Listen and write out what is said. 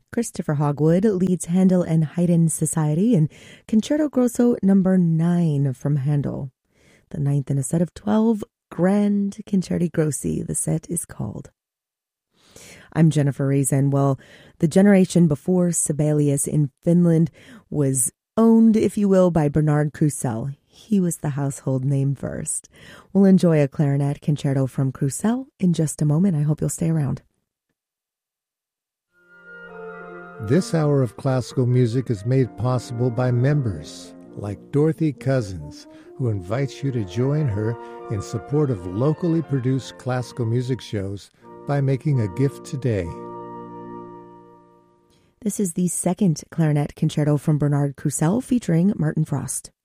Christopher Hogwood leads Handel and Haydn Society in Concerto Grosso number 9 from Handel, the ninth in a set of 12 Grand Concerti Grossi. The set is called. I'm Jennifer Reason. Well, the generation before Sibelius in Finland was owned, if you will, by Bernard Krusell. He was the household name first. We'll enjoy a clarinet concerto from Krusell in just a moment. I hope you'll stay around. This hour of classical music is made possible by members like Dorothy Cousins, who invites you to join her in support of locally produced classical music shows by making a gift today. This is the second clarinet concerto from Bernard Krusell featuring Martin Frost.